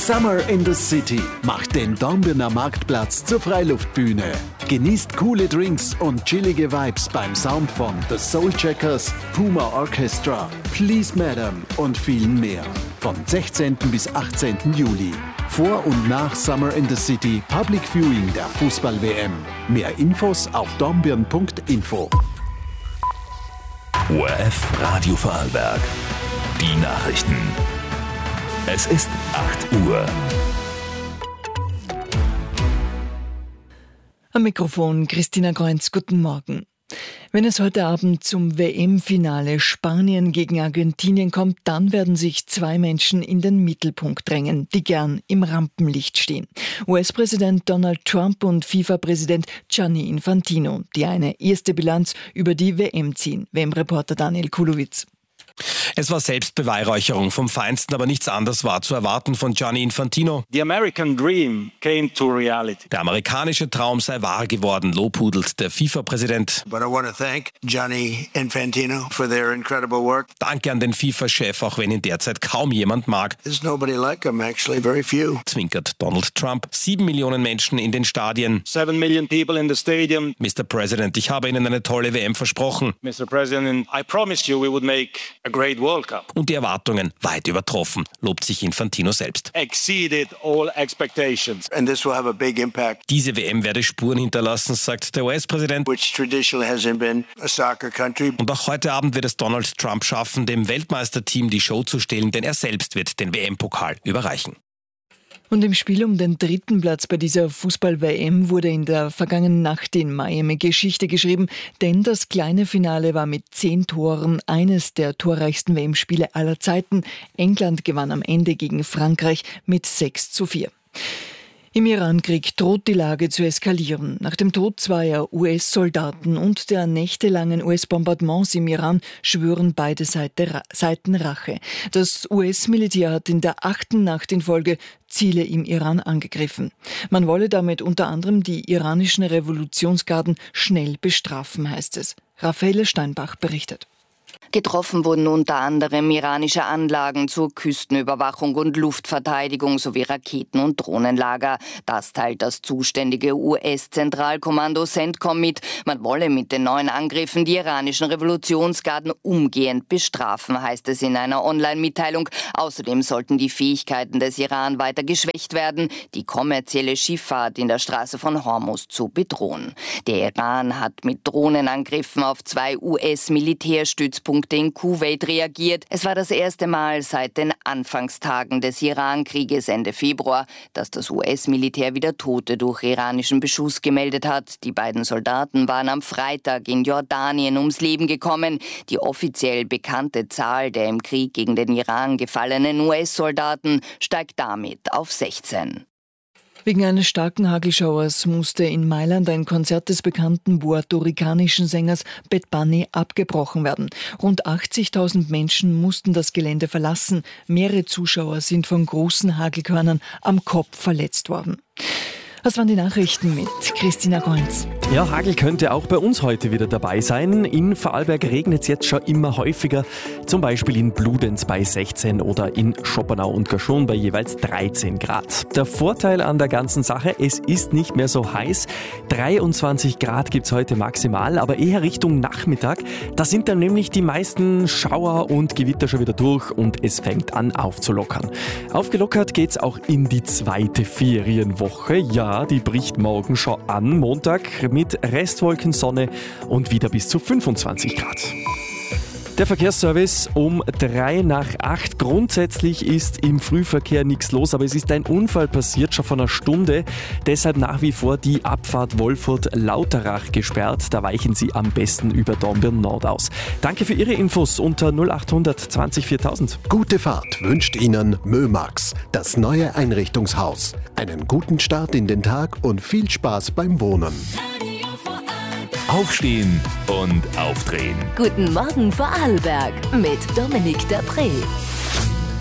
Summer in the City macht den Dornbirner Marktplatz zur Freiluftbühne. Genießt coole Drinks und chillige Vibes beim Sound von The Soulcheckers, Puma Orchestra, Please Madam und vielen mehr. Vom 16. bis 18. Juli. Vor und nach Summer in the City Public Viewing der Fußball-WM. Mehr Infos auf dornbirn.info. ORF Radio Vorarlberg. Die Nachrichten. Es ist 8 Uhr. Am Mikrofon Christina Kreunz, guten Morgen. Wenn es heute Abend zum WM-Finale Spanien gegen Argentinien kommt, dann werden sich zwei Menschen in den Mittelpunkt drängen, die gern im Rampenlicht stehen. US-Präsident Donald Trump und FIFA-Präsident Gianni Infantino, die eine erste Bilanz über die WM ziehen. WM-Reporter Daniel Kulowitz. Es war Selbstbeweihräucherung vom Feinsten, aber nichts anderes war zu erwarten von Gianni Infantino. The American dream came to reality. Der amerikanische Traum sei wahr geworden, lobhudelt der FIFA-Präsident. But I want to thank Gianni Infantino for their incredible work. Danke an den FIFA-Chef, auch wenn ihn derzeit kaum jemand mag. There's nobody like him, actually, very few. Zwinkert Donald Trump. 7 Millionen Menschen in den Stadien. 7 million people in the stadium. Mr. President, ich habe Ihnen eine tolle WM versprochen. Mr. President, I promised you we would make a great World Cup. Und die Erwartungen weit übertroffen, lobt sich Infantino selbst. Exceeded all expectations. And this will have a big impact. Diese WM werde Spuren hinterlassen, sagt der US-Präsident. Which traditionally hasn't been a soccer country. Und auch heute Abend wird es Donald Trump schaffen, dem Weltmeisterteam die Show zu stehlen, denn er selbst wird den WM-Pokal überreichen. Und im Spiel um den 3. Platz bei dieser Fußball-WM wurde in der vergangenen Nacht in Miami Geschichte geschrieben, denn das kleine Finale war mit 10 Toren eines der torreichsten WM-Spiele aller Zeiten. England gewann am Ende gegen Frankreich mit 6:4. Im Irankrieg droht die Lage zu eskalieren. Nach dem Tod zweier US-Soldaten und der nächtelangen US-Bombardements im Iran schwören beide Seiten Rache. Das US-Militär hat in der 8. Nacht in Folge Ziele im Iran angegriffen. Man wolle damit unter anderem die iranischen Revolutionsgarden schnell bestrafen, heißt es. Raffaele Steinbach berichtet. Getroffen wurden unter anderem iranische Anlagen zur Küstenüberwachung und Luftverteidigung sowie Raketen- und Drohnenlager. Das teilt das zuständige US-Zentralkommando CENTCOM mit. Man wolle mit den neuen Angriffen die iranischen Revolutionsgarden umgehend bestrafen, heißt es in einer Online-Mitteilung. Außerdem sollten die Fähigkeiten des Iran weiter geschwächt werden, die kommerzielle Schifffahrt in der Straße von Hormuz zu bedrohen. Der Iran hat mit Drohnenangriffen auf 2 US-Militärstützpunkte in Kuwait reagiert. Es war das erste Mal seit den Anfangstagen des Iran-Krieges Ende Februar, dass das US-Militär wieder Tote durch iranischen Beschuss gemeldet hat. Die beiden Soldaten waren am Freitag in Jordanien ums Leben gekommen. Die offiziell bekannte Zahl der im Krieg gegen den Iran gefallenen US-Soldaten steigt damit auf 16. Wegen eines starken Hagelschauers musste in Mailand ein Konzert des bekannten puerto-ricanischen Sängers Bad Bunny abgebrochen werden. Rund 80.000 Menschen mussten das Gelände verlassen. Mehrere Zuschauer sind von großen Hagelkörnern am Kopf verletzt worden. Das waren die Nachrichten mit Christina Kreunz. Ja, Hagel könnte auch bei uns heute wieder dabei sein. In Vorarlberg regnet es jetzt schon immer häufiger. Zum Beispiel in Bludenz bei 16 oder in Schoppenau und Gaschon bei jeweils 13 Grad. Der Vorteil an der ganzen Sache, es ist nicht mehr so heiß. 23 Grad gibt es heute maximal, aber eher Richtung Nachmittag. Da sind dann nämlich die meisten Schauer und Gewitter schon wieder durch und es fängt an aufzulockern. Aufgelockert geht es auch in die 2. Ferienwoche. Ja, die bricht morgen schon an, Montag mit Restwolken, Sonne und wieder bis zu 25 Grad. Der Verkehrsservice um 7:03. Grundsätzlich ist im Frühverkehr nichts los, aber es ist ein Unfall passiert, schon vor einer Stunde. Deshalb nach wie vor die Abfahrt Wolfurt-Lauterach gesperrt. Da weichen Sie am besten über Dornbirn Nord aus. Danke für Ihre Infos unter 0800 20 4000. Gute Fahrt wünscht Ihnen Mömax, das neue Einrichtungshaus. Einen guten Start in den Tag und viel Spaß beim Wohnen. Aufstehen und aufdrehen. Guten Morgen Vorarlberg mit Dominik Dapré.